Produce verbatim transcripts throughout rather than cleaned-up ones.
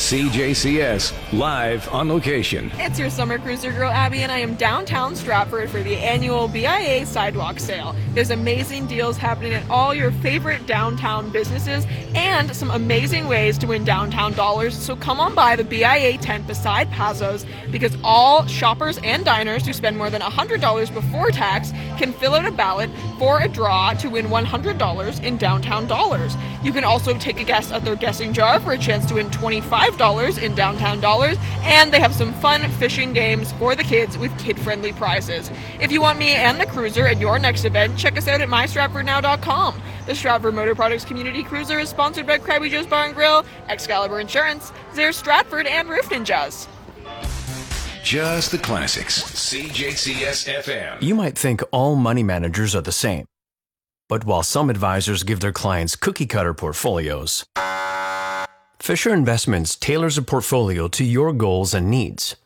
C J C S, live on location. It's your summer cruiser girl, Abby, and I am downtown Stratford for the annual B I A Sidewalk Sale. There's amazing deals happening at all your favorite downtown businesses and some amazing ways to win downtown dollars. So come on by the B I A tent beside Pazos, because all shoppers and diners who spend more than one hundred dollars before tax can fill out a ballot for a draw to win one hundred dollars in downtown dollars. You can also take a guess at their guessing jar for a chance to win twenty-five dollars in downtown dollars, and they have some fun fishing games for the kids with kid-friendly prizes. If you want me and the cruiser at your next event, check us out at my stratford now dot com. The Stratford Motor Products Community Cruiser is sponsored by Krabby Joe's Bar and Grill, Excalibur Insurance, Zare Stratford, and Roof Ninjas. Just the classics. C J C S F M. You might think all money managers are the same. But while some advisors give their clients cookie-cutter portfolios, Fisher Investments tailors a portfolio to your goals and needs.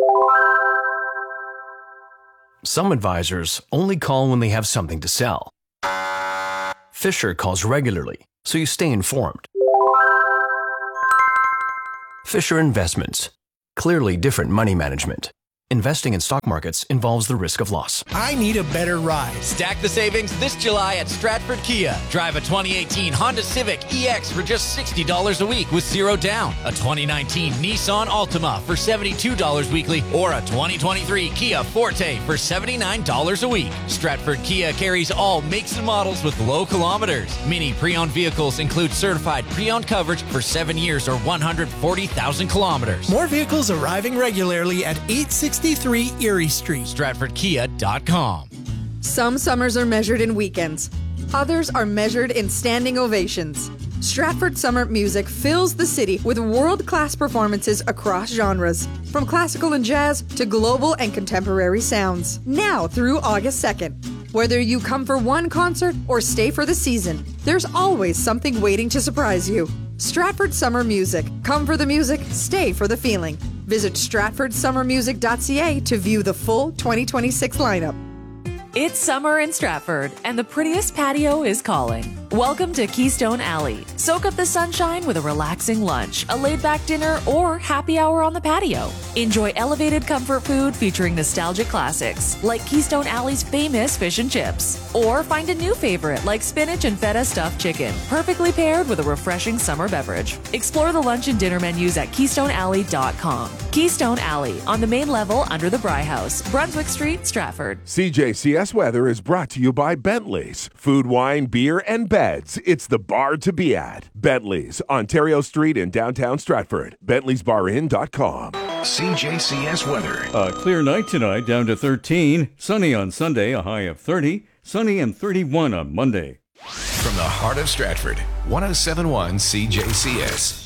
Some advisors only call when they have something to sell. Fisher calls regularly, so you stay informed. Fisher Investments. Clearly different money management. Investing in stock markets involves the risk of loss. I need a better ride. Stack the savings this July at Stratford Kia. Drive a twenty eighteen Honda Civic E X for just sixty dollars a week with zero down. A twenty nineteen Nissan Altima for seventy-two dollars weekly, or a twenty twenty-three Kia Forte for seventy-nine dollars a week. Stratford Kia carries all makes and models with low kilometers. Many pre-owned vehicles include certified pre-owned coverage for seven years or one hundred forty thousand kilometers. More vehicles arriving regularly at eight sixty-three Erie Street. Stratford Kia dot com. Some summers are measured in weekends. Others are measured in standing ovations. Stratford Summer Music fills the city with world-class performances across genres, from classical and jazz to global and contemporary sounds. Now through August second. Whether you come for one concert or stay for the season, there's always something waiting to surprise you. Stratford Summer Music. Come for the music, stay for the feeling. Visit stratford summer music dot c a to view the full twenty twenty-six lineup. It's summer in Stratford, and the prettiest patio is calling. Welcome to Keystone Alley. Soak up the sunshine with a relaxing lunch, a laid-back dinner, or happy hour on the patio. Enjoy elevated comfort food featuring nostalgic classics, like Keystone Alley's famous fish and chips. Or find a new favorite like spinach and feta stuffed chicken, perfectly paired with a refreshing summer beverage. Explore the lunch and dinner menus at keystone alley dot com. Keystone Alley, on the main level under the Bry House, Brunswick Street, Stratford. C J C S Weather is brought to you by Bentley's. Food, wine, beer, and beds. It's the bar to be at. Bentley's, Ontario Street in downtown Stratford. bentley's bar inn dot com. C J C S Weather. A clear night tonight, down to thirteen. Sunny on Sunday, a high of thirty. Sunny and thirty-one on Monday. From the heart of Stratford, one oh seven point one C J C S.